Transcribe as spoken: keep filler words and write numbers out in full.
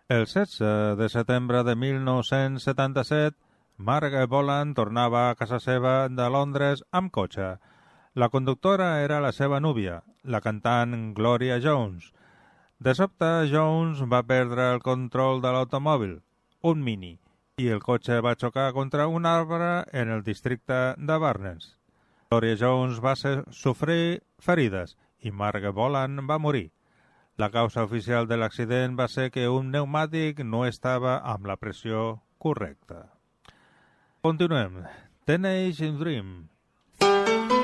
El setze de setembre de mil nou-cents setanta-set, Mark Bolan tornava a casa seva de Londres amb cotxe. La conductora era la seva núvia, la cantant Gloria Jones. De sobte, Jones va perdre el control de l'automòbil, un Mini, i el cotxe va xocar contra un arbre en el districte de Barnes. Gloria Jones va ser, sofrir ferides i Mark Bolan va morir. La causa oficial de l'accident va ser que un pneumàtic no estava amb la pressió correcta. Continuem. Teenage Dream.